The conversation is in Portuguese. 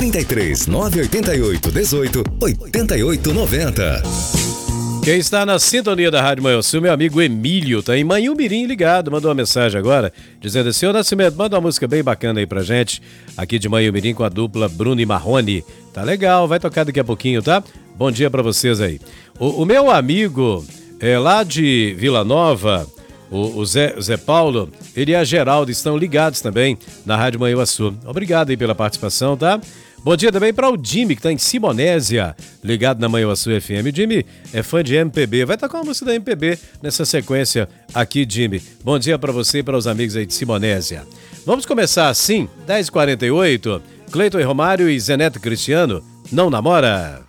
33 988 18 88 90. Quem está na sintonia da Rádio Manhuaçu, meu amigo Emílio, tá em Manhumirim ligado, mandou uma mensagem agora, dizendo assim: ô Nascimento, manda uma música bem bacana aí pra gente, aqui de Manhumirim com a dupla Bruno e Marrone. Tá legal, vai tocar daqui a pouquinho, tá? Bom dia pra vocês aí. O meu amigo, lá de Vila Nova, o Zé Paulo, ele e a Geraldo estão ligados também na Rádio Manhuaçu. Obrigado aí pela participação, tá? Bom dia também para o Jimmy, que está em Simonésia, ligado na Manhuaçu FM. O Jimmy é fã de MPB, vai tocar uma música da MPB nessa sequência aqui, Jimmy. Bom dia para você e para os amigos aí de Simonésia. Vamos começar assim, 10h48, Cleiton e Romário e Zeneto Cristiano, Não Namora.